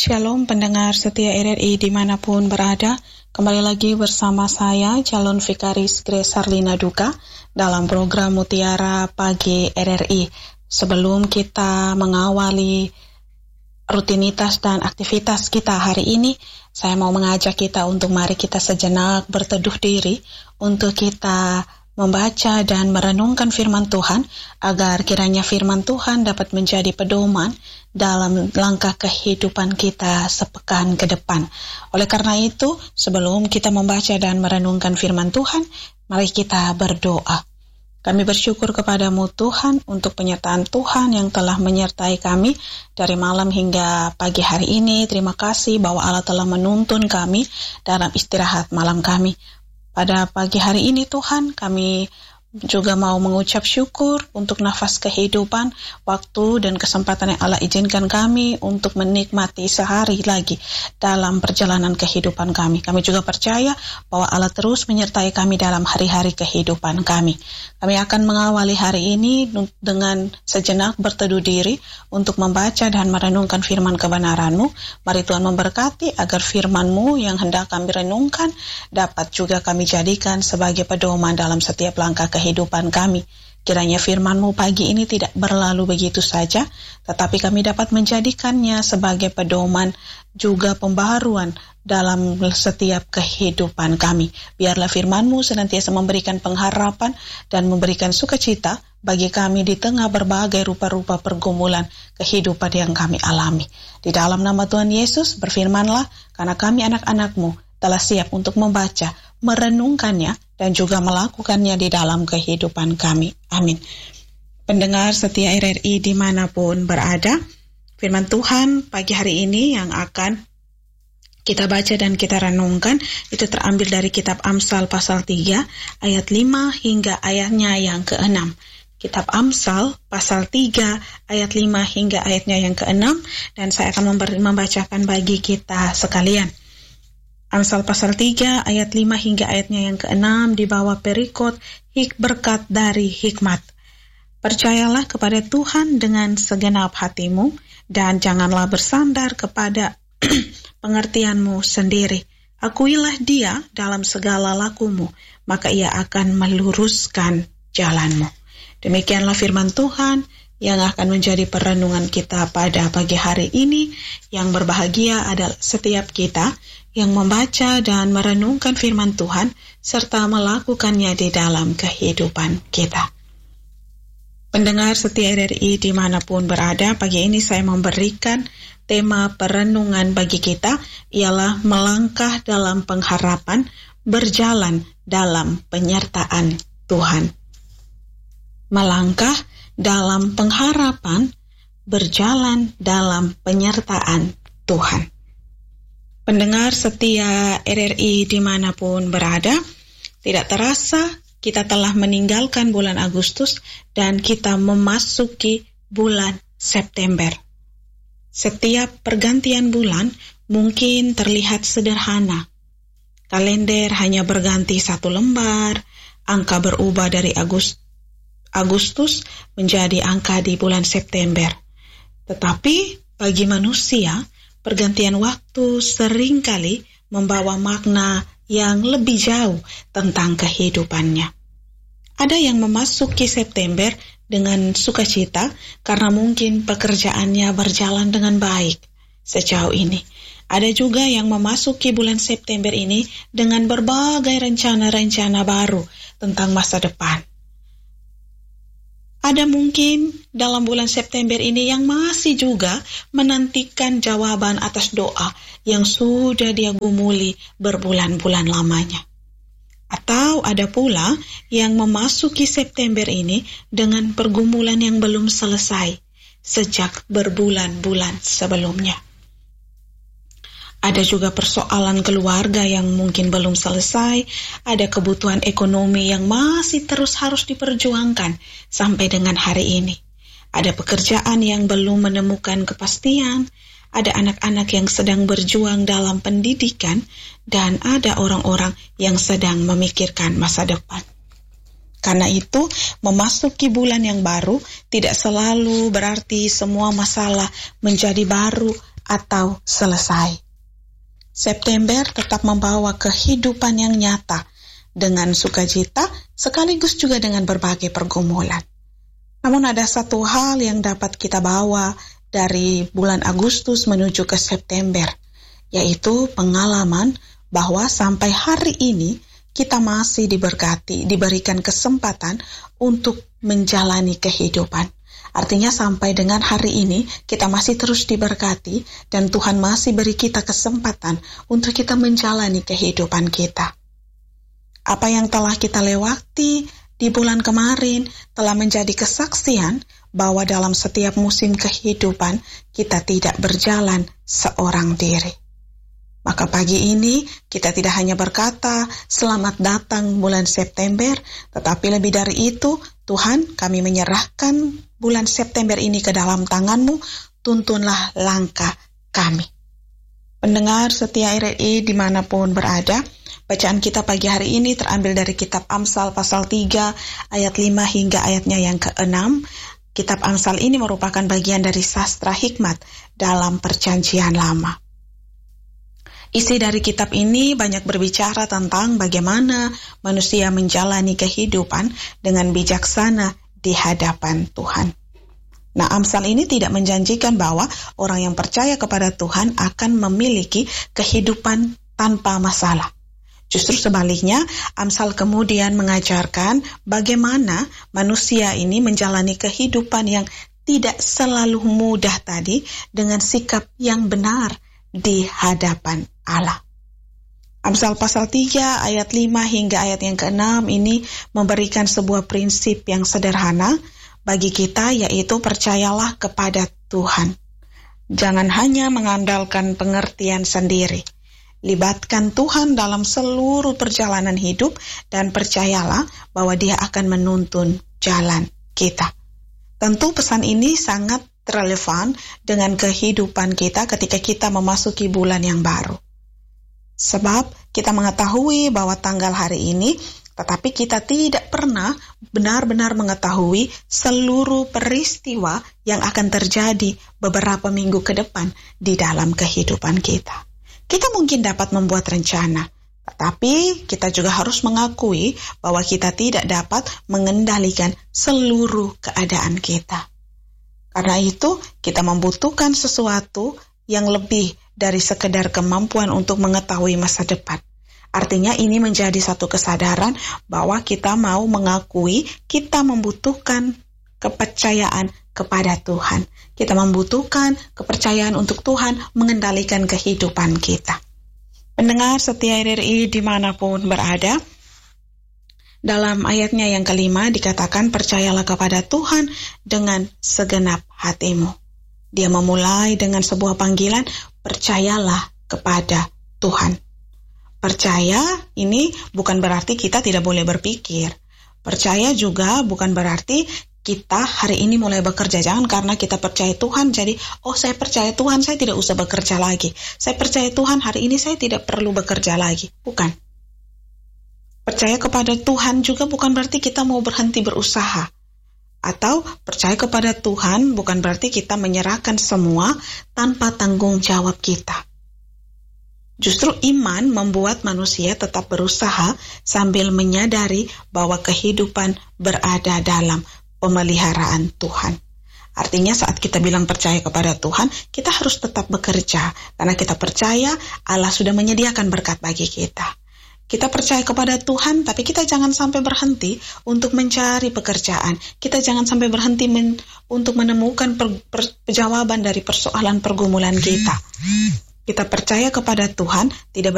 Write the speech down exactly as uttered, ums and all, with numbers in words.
Shalom pendengar setia R R I dimanapun berada. Kembali lagi bersama saya, calon vikaris Grace Harlina Duka dalam program Mutiara Pagi R R I. Sebelum kita mengawali rutinitas dan aktivitas kita hari ini, saya mau mengajak kita untuk mari kita sejenak berteduh diri untuk kita membaca dan merenungkan firman Tuhan, agar kiranya firman Tuhan dapat menjadi pedoman dalam langkah kehidupan kita sepekan ke depan. Oleh karena itu, sebelum kita membaca dan merenungkan firman Tuhan, mari kita berdoa. Kami bersyukur kepadamu Tuhan untuk penyertaan Tuhan yang telah menyertai kami dari malam hingga pagi hari ini. Terima kasih bahwa Allah telah menuntun kami dalam istirahat malam kami. Pada pagi hari ini Tuhan, kami juga mau mengucap syukur untuk nafas kehidupan, waktu dan kesempatan yang Allah izinkan kami untuk menikmati sehari lagi dalam perjalanan kehidupan kami. Kami juga percaya bahwa Allah terus menyertai kami dalam hari-hari kehidupan kami. Kami akan mengawali hari ini dengan sejenak berteduh diri untuk membaca dan merenungkan firman kebenaran-Mu. Mari Tuhan memberkati agar firman-Mu yang hendak kami renungkan dapat juga kami jadikan sebagai pedoman dalam setiap langkah kehidupan kami. Kiranya firman-Mu pagi ini tidak berlalu begitu saja, tetapi kami dapat menjadikannya sebagai pedoman juga pembaharuan dalam setiap kehidupan kami. Biarlah firman-Mu senantiasa memberikan pengharapan dan memberikan sukacita bagi kami di tengah berbagai rupa-rupa pergumulan kehidupan yang kami alami. Di dalam nama Tuhan Yesus berfirmanlah, karena kami anak-anak-Mu telah siap untuk membaca, merenungkannya, dan juga melakukannya di dalam kehidupan kami. Amin. Pendengar setia R R I dimanapun berada, firman Tuhan pagi hari ini yang akan kita baca dan kita renungkan itu terambil dari kitab Amsal pasal tiga ayat lima hingga ayatnya yang keenam. Kitab Amsal pasal tiga ayat lima hingga ayatnya yang keenam, dan saya akan membacakan bagi kita sekalian. Amsal pasal tiga ayat lima hingga ayatnya yang keenam di bawah perikot hik berkat dari hikmat. Percayalah kepada Tuhan dengan segenap hatimu dan janganlah bersandar kepada pengertianmu sendiri. Akuilah Dia dalam segala lakumu, maka Ia akan meluruskan jalanmu. Demikianlah firman Tuhan yang akan menjadi perenungan kita pada pagi hari ini. Yang berbahagia adalah setiap kita yang membaca dan merenungkan firman Tuhan serta melakukannya di dalam kehidupan kita. Pendengar setia R R I dimanapun berada, pagi ini saya memberikan tema perenungan bagi kita ialah melangkah dalam pengharapan, berjalan dalam penyertaan Tuhan. Melangkah dalam pengharapan, berjalan dalam penyertaan Tuhan. Pendengar setia R R I dimanapun berada, tidak terasa kita telah meninggalkan bulan Agustus dan kita memasuki bulan September. Setiap pergantian bulan mungkin terlihat sederhana. Kalender hanya berganti satu lembar, angka berubah dari Agustus Agustus menjadi angka di bulan September. Tetapi bagi manusia, pergantian waktu seringkali membawa makna yang lebih jauh tentang kehidupannya. Ada yang memasuki September dengan sukacita karena mungkin pekerjaannya berjalan dengan baik sejauh ini. Ada juga yang memasuki bulan September ini dengan berbagai rencana-rencana baru tentang masa depan. Ada mungkin dalam bulan September ini yang masih juga menantikan jawaban atas doa yang sudah dia gumuli berbulan-bulan lamanya. Atau ada pula yang memasuki September ini dengan pergumulan yang belum selesai sejak berbulan-bulan sebelumnya. Ada juga persoalan keluarga yang mungkin belum selesai, ada kebutuhan ekonomi yang masih terus harus diperjuangkan sampai dengan hari ini. Ada pekerjaan yang belum menemukan kepastian, ada anak-anak yang sedang berjuang dalam pendidikan, dan ada orang-orang yang sedang memikirkan masa depan. Karena itu, memasuki bulan yang baru tidak selalu berarti semua masalah menjadi baru atau selesai. September tetap membawa kehidupan yang nyata dengan sukacita sekaligus juga dengan berbagai pergumulan. Namun ada satu hal yang dapat kita bawa dari bulan Agustus menuju ke September, yaitu pengalaman bahwa sampai hari ini kita masih diberkati, diberikan kesempatan untuk menjalani kehidupan. Artinya sampai dengan hari ini kita masih terus diberkati dan Tuhan masih beri kita kesempatan untuk kita menjalani kehidupan kita. Apa yang telah kita lewati di bulan kemarin telah menjadi kesaksian bahwa dalam setiap musim kehidupan kita tidak berjalan seorang diri. Maka pagi ini kita tidak hanya berkata selamat datang bulan September, tetapi lebih dari itu, Tuhan, kami menyerahkan bulan September ini ke dalam tangan-Mu, tuntunlah langkah kami. Pendengar setia R R I dimanapun berada, bacaan kita pagi hari ini terambil dari kitab Amsal pasal tiga ayat lima hingga ayatnya yang keenam. Kitab Amsal ini merupakan bagian dari sastra hikmat dalam Perjanjian Lama. Isi dari kitab ini banyak berbicara tentang bagaimana manusia menjalani kehidupan dengan bijaksana di hadapan Tuhan. Nah, Amsal ini tidak menjanjikan bahwa orang yang percaya kepada Tuhan akan memiliki kehidupan tanpa masalah. Justru sebaliknya, Amsal kemudian mengajarkan bagaimana manusia ini menjalani kehidupan yang tidak selalu mudah tadi dengan sikap yang benar di hadapan Allah. Amsal pasal tiga ayat lima hingga ayat yang keenam ini memberikan sebuah prinsip yang sederhana bagi kita, yaitu percayalah kepada Tuhan. Jangan hanya mengandalkan pengertian sendiri. Libatkan Tuhan dalam seluruh perjalanan hidup dan percayalah bahwa Dia akan menuntun jalan kita. Tentu pesan ini sangat relevan dengan kehidupan kita ketika kita memasuki bulan yang baru. Sebab kita mengetahui bahwa tanggal hari ini, tetapi kita tidak pernah benar-benar mengetahui seluruh peristiwa yang akan terjadi beberapa minggu ke depan di dalam kehidupan kita. Kita mungkin dapat membuat rencana, tetapi kita juga harus mengakui bahwa kita tidak dapat mengendalikan seluruh keadaan kita. Karena itu, kita membutuhkan sesuatu yang lebih dari sekedar kemampuan untuk mengetahui masa depan. Artinya ini menjadi satu kesadaran bahwa kita mau mengakui kita membutuhkan kepercayaan kepada Tuhan. Kita membutuhkan kepercayaan untuk Tuhan mengendalikan kehidupan kita. Pendengar setia R R I dimanapun berada, dalam ayatnya yang kelima dikatakan percayalah kepada Tuhan dengan segenap hatimu. Dia memulai dengan sebuah panggilan, percayalah kepada Tuhan. Percaya ini bukan berarti kita tidak boleh berpikir. Percaya juga bukan berarti kita hari ini mulai bekerja. Jangan karena kita percaya Tuhan, jadi, oh saya percaya Tuhan, saya tidak usah bekerja lagi. Saya percaya Tuhan, hari ini saya tidak perlu bekerja lagi. Bukan. Percaya kepada Tuhan juga bukan berarti kita mau berhenti berusaha. Atau percaya kepada Tuhan bukan berarti kita menyerahkan semua tanpa tanggung jawab kita. Justru iman membuat manusia tetap berusaha sambil menyadari bahwa kehidupan berada dalam pemeliharaan Tuhan. Artinya saat kita bilang percaya kepada Tuhan, kita harus tetap bekerja. Karena kita percaya Allah sudah menyediakan berkat bagi kita. Kita percaya kepada Tuhan, tapi kita jangan sampai berhenti untuk mencari pekerjaan. Kita jangan sampai berhenti men, untuk menemukan per, per, jawaban dari persoalan pergumulan kita. Kita percaya kepada Tuhan, tidak